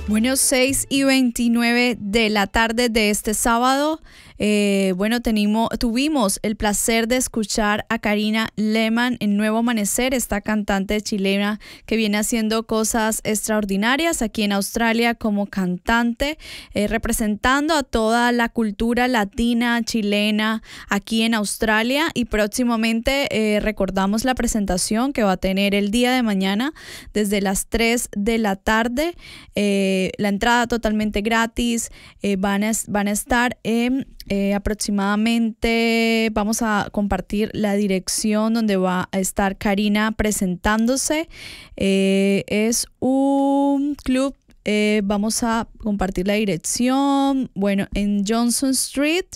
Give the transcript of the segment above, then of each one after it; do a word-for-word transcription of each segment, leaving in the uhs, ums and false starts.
Bueno, seis y veintinueve de la tarde de este sábado, eh, bueno, tenimos, tuvimos el placer de escuchar a Karina Lehmann en Nuevo Amanecer, esta cantante chilena que viene haciendo cosas extraordinarias aquí en Australia como cantante, eh, representando a toda la cultura latina, chilena aquí en Australia, y próximamente eh, recordamos la presentación que va a tener el día de mañana desde las tres de la tarde. Eh, la entrada totalmente gratis, eh, van, a, van a estar en eh, aproximadamente, vamos a compartir la dirección donde va a estar Karina presentándose. Eh, es un club, eh, vamos a compartir la dirección, bueno, en Johnson Street,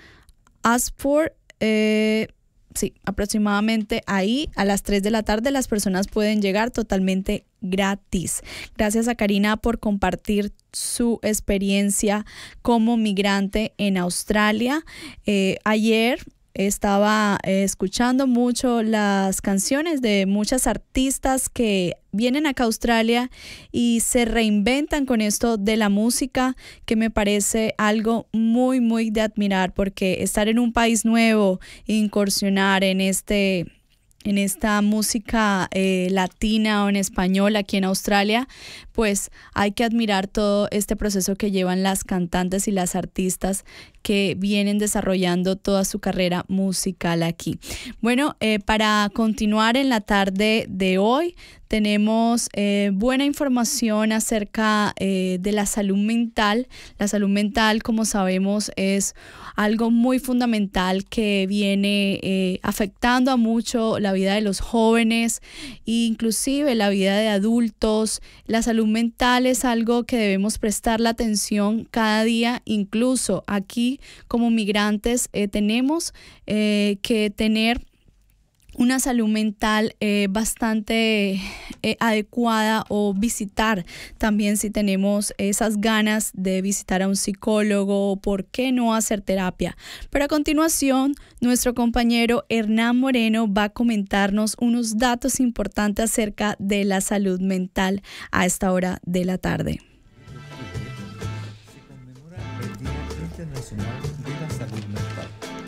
Ashford, eh, sí, aproximadamente ahí a las tres de la tarde las personas pueden llegar totalmente gratis. Gracias a Karina por compartir su experiencia como migrante en Australia. Eh, ayer estaba eh, escuchando mucho las canciones de muchas artistas que vienen acá a Australia y se reinventan con esto de la música, que me parece algo muy, muy de admirar, porque estar en un país nuevo, incursionar en este... en esta música eh, latina o en español aquí en Australia, pues hay que admirar todo este proceso que llevan las cantantes y las artistas que vienen desarrollando toda su carrera musical aquí. Bueno, eh, para continuar en la tarde de hoy, tenemos eh, buena información acerca eh, de la salud mental. La salud mental, como sabemos, es algo muy fundamental que viene eh, afectando a mucho la vida de los jóvenes e inclusive la vida de adultos. La salud mental es algo que debemos prestar la atención cada día. Incluso aquí como migrantes eh, tenemos eh, que tener una salud mental eh, bastante eh, adecuada, o visitar también, si tenemos esas ganas de visitar a un psicólogo, ¿por qué no hacer terapia? Pero a continuación, nuestro compañero Hernán Moreno va a comentarnos unos datos importantes acerca de la salud mental a esta hora de la tarde. Se conmemora el Día Internacional de la Salud Mental.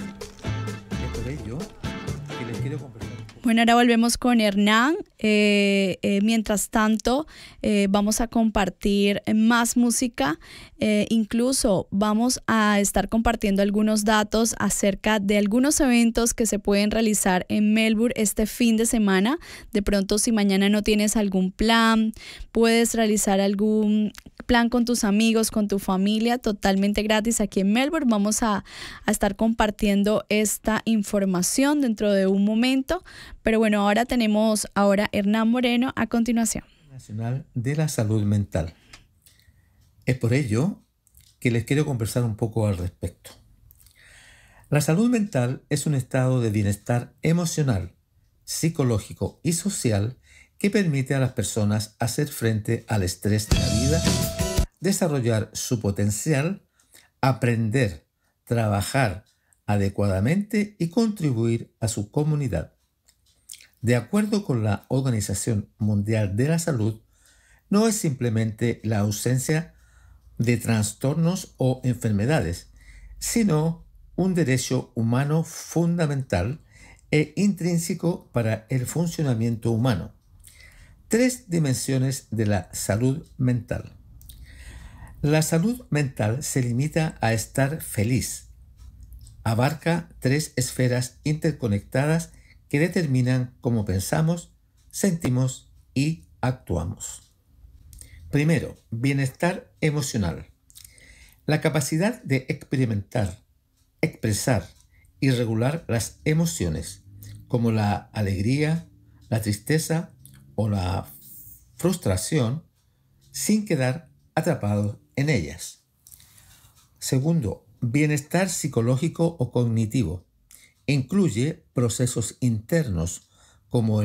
Es por ello que les quiero conversar. Bueno, ahora volvemos con Hernán. Eh, eh, mientras tanto, eh, vamos a compartir más música. Eh, incluso vamos a estar compartiendo algunos datos acerca de algunos eventos que se pueden realizar en Melbourne este fin de semana. De pronto, si mañana no tienes algún plan, puedes realizar algún plan con tus amigos, con tu familia, totalmente gratis aquí en Melbourne. Vamos a, a estar compartiendo esta información dentro de un momento. Pero bueno, ahora tenemos ahora Hernán Moreno a continuación. Nacional de la Salud Mental. Es por ello que les quiero conversar un poco al respecto. La salud mental es un estado de bienestar emocional, psicológico y social que permite a las personas hacer frente al estrés de la vida, desarrollar su potencial, aprender, trabajar adecuadamente y contribuir a su comunidad. De acuerdo con la Organización Mundial de la Salud, no es simplemente la ausencia de trastornos o enfermedades, sino un derecho humano fundamental e intrínseco para el funcionamiento humano. Tres dimensiones de la salud mental. La salud mental se limita a estar feliz. Abarca tres esferas interconectadas que determinan cómo pensamos, sentimos y actuamos. Primero, bienestar emocional. La capacidad de experimentar, expresar y regular las emociones, como la alegría, la tristeza o la frustración, sin quedar atrapados en ellas. Segundo, bienestar psicológico o cognitivo. Incluye procesos internos como el